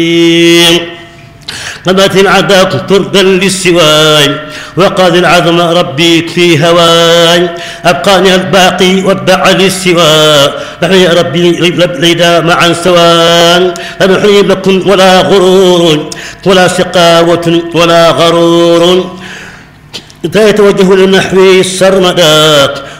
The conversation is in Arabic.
قضت العداك تردا للسواي وقاد العظم ربي في هواي أبقاني الباقي وابدع للسوى نحن يا ربي ليدا معا سواء لا نحيي لكم ولا غرور ولا سقاوة ولا غرور لا يتوجه لنحو السرمدات